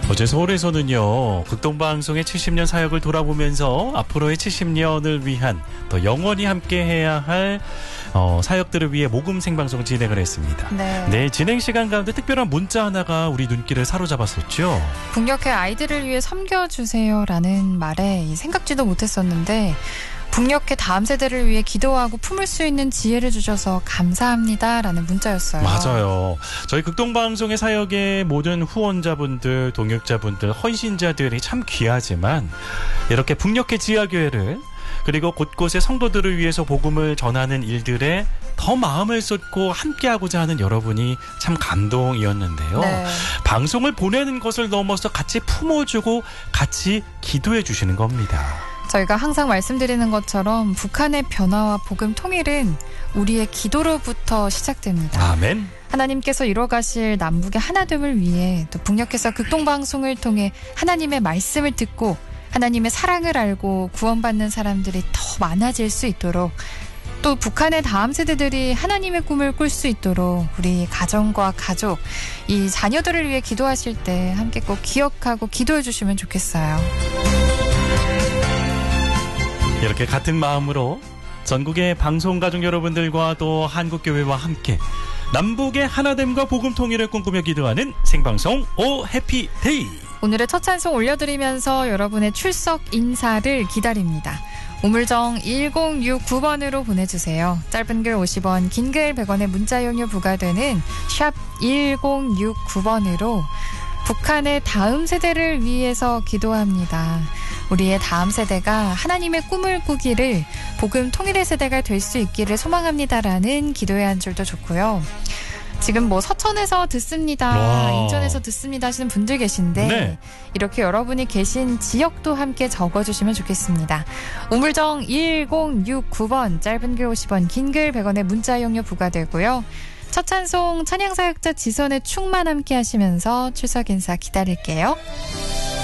어제 서울에서는요, 극동방송의 70년 사역을 돌아보면서 앞으로의 70년을 위한 더 영원히 함께해야 할 사역들을 위해 모금 생방송 진행을 했습니다. 네, 진행 시간 가운데 특별한 문자 하나가 우리 눈길을 사로잡았었죠. 북녘의 아이들을 위해 섬겨주세요라는 말에 생각지도 못했었는데 북녘의 다음 세대를 위해 기도하고 품을 수 있는 지혜를 주셔서 감사합니다라는 문자였어요. 맞아요. 저희 극동방송의 사역의 모든 후원자분들, 동역자분들, 헌신자들이 참 귀하지만 이렇게 북녘의 지하교회를 그리고 곳곳의 성도들을 위해서 복음을 전하는 일들에 더 마음을 쏟고 함께하고자 하는 여러분이 참 감동이었는데요. 네. 방송을 보내는 것을 넘어서 같이 품어주고 같이 기도해 주시는 겁니다. 저희가 항상 말씀드리는 것처럼 북한의 변화와 복음 통일은 우리의 기도로부터 시작됩니다. 아멘. 하나님께서 이뤄가실 남북의 하나됨을 위해 또 북녘에서 극동방송을 통해 하나님의 말씀을 듣고 하나님의 사랑을 알고 구원받는 사람들이 더 많아질 수 있도록 또 북한의 다음 세대들이 하나님의 꿈을 꿀 수 있도록 우리 가정과 가족, 이 자녀들을 위해 기도하실 때 함께 꼭 기억하고 기도해 주시면 좋겠어요. 이렇게 같은 마음으로 전국의 방송가족 여러분들과 또 한국교회와 함께 남북의 하나됨과 복음 통일을 꿈꾸며 기도하는 생방송 오 해피데이. 오늘의 첫 찬송 올려드리면서 여러분의 출석 인사를 기다립니다. 우물정 1069번으로 보내주세요. 짧은 글 50원, 긴 글 100원의 문자 이용료 부과되는 샵 1069번으로 북한의 다음 세대를 위해서 기도합니다. 우리의 다음 세대가 하나님의 꿈을 꾸기를, 복음 통일의 세대가 될 수 있기를 소망합니다라는 기도의 한 줄도 좋고요. 지금 서천에서 듣습니다, 인천에서 듣습니다 하시는 분들 계신데 네. 이렇게 여러분이 계신 지역도 함께 적어주시면 좋겠습니다. 우물정 1069번, 짧은 글 50원, 긴 글 100원의 문자 이용료 부과되고요. 첫 찬송 찬양사역자 지선의 충만 함께 하시면서 출석 인사 기다릴게요.